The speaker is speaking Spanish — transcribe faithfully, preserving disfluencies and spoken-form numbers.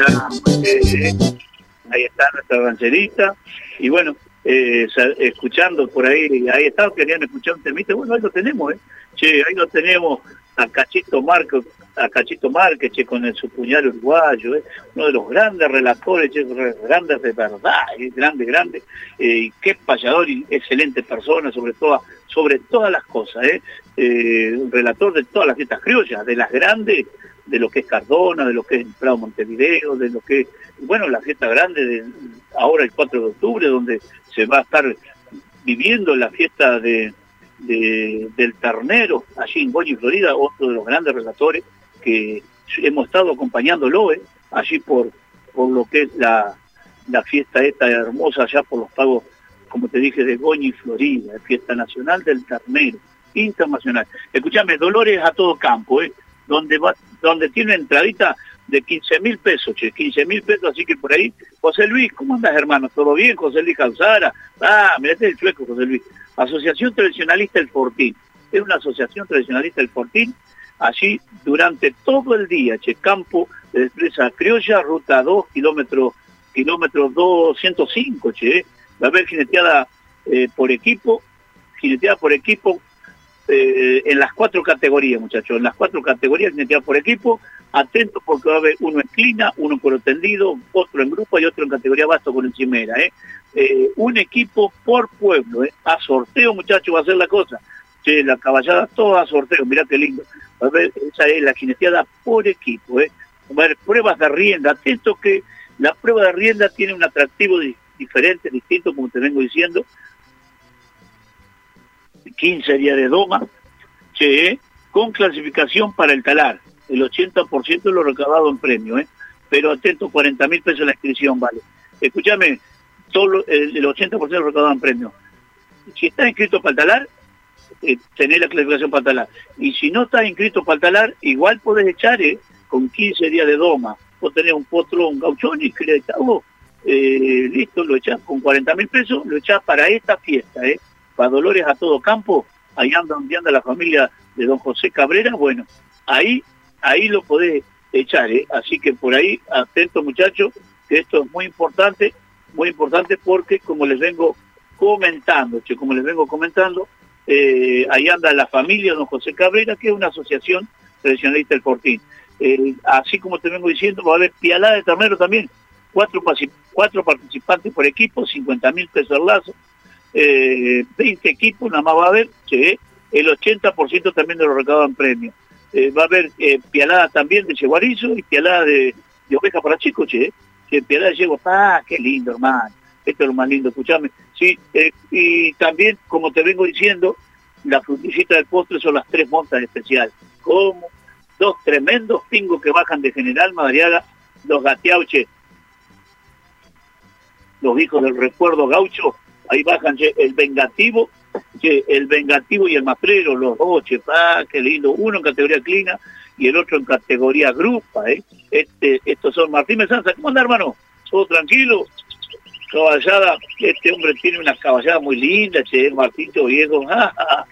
Eh, ahí está nuestra rancherita, y bueno, eh, escuchando por ahí, ahí está, querían escuchar un temita, bueno, ahí lo tenemos, eh. Che, ahí lo tenemos a Cachito Márquez, a Cachito Márquez, che, con el, su puñal uruguayo, eh, uno de los grandes relatores, che, grandes de verdad, eh, grande, grande, eh, qué payador y excelente persona, sobre todo, sobre todas las cosas, eh, eh, un relator de todas las fiestas criollas, de las grandes, de lo que es Cardona, de lo que es Prado Montevideo, de lo que es, bueno, la fiesta grande de ahora el cuatro de octubre, donde se va a estar viviendo la fiesta de, de del ternero, allí en Goñi, Florida, otro de los grandes relatores que hemos estado acompañándolo, eh, allí por, por lo que es la, la fiesta esta hermosa, allá por los pagos, como te dije, de Goñi, Florida, fiesta nacional del ternero, internacional. Escúchame, Dolores a todo campo, eh, donde va, donde tiene una entradita de quince mil pesos, che, quince mil pesos, así que por ahí, José Luis, ¿cómo andas, hermano? ¿Todo bien? José Luis Calzara, ah, mirate el chueco, José Luis. Asociación Tradicionalista El Fortín, es una asociación tradicionalista El Fortín, allí durante todo el día, che, campo de empresa criolla, ruta dos, kilómetro, kilómetro doscientos cinco, che, va a haber jineteada eh, por equipo, jineteada por equipo, Eh, en las cuatro categorías, muchachos, en las cuatro categorías jineteadas por equipo, atento porque va a haber uno en clina, uno por tendido, otro en grupo y otro en categoría basto con encimera, ¿eh? Eh, un equipo por pueblo, ¿eh? A sorteo, muchachos, va a ser la cosa. Che, la caballada toda a sorteo, mirá qué lindo. Va a haber, esa es la jineteada por equipo, ¿eh? Va a haber pruebas de rienda, atento que la prueba de rienda tiene un atractivo di diferente, distinto, como te vengo diciendo. quince días de doma, che, con clasificación para el talar, el ochenta por ciento de lo recaudado en premio, ¿eh? Pero atento, cuarenta mil pesos la inscripción, vale. Escúchame, todo el, el ochenta por ciento de lo recaudado en premio. Si estás inscrito para el talar, eh, tenés la clasificación para el talar. Y si no estás inscrito para el talar, igual podés echar, ¿eh? Con quince días de doma. Vos tenés un potro, un gauchón y que vos, eh, listo, lo echás con cuarenta mil pesos, lo echás para esta fiesta, ¿eh? Para Dolores a todo campo, ahí anda donde anda la familia de don José Cabrera, bueno, ahí ahí lo podés echar, ¿eh? Así que por ahí, atentos muchachos, que esto es muy importante, muy importante porque como les vengo comentando, che, como les vengo comentando, eh, ahí anda la familia de don José Cabrera, que es una asociación tradicionalista del Fortín. Eh, así como te vengo diciendo, va a haber pialada de ternero también, cuatro, cuatro participantes por equipo, cincuenta mil pesos el lazo, Eh, veinte equipos nada más va a haber, che, el ochenta por ciento también de lo recaudado en premio. Eh, va a haber eh, pialada también de yeguarizo y pialada de, de oveja para chicos, che, che, pialada de yegua, ah, qué lindo, hermano, esto es lo más lindo, escuchame. Sí, eh, y también, como te vengo diciendo, la frutillita del postre son las tres montas especiales, como dos tremendos pingos que bajan de General Madariaga, los gateauches, los hijos del recuerdo gaucho. Ahí bajan, che, el vengativo, che, el vengativo y el matrero, los dos, che, ah, qué lindo, uno en categoría clina y el otro en categoría grupa, ¿eh? Este, estos son Martín Mesanza. ¿Cómo anda, hermano? ¿Todo tranquilo? Caballada, este hombre tiene una caballada muy linda, che, Martín Viejo,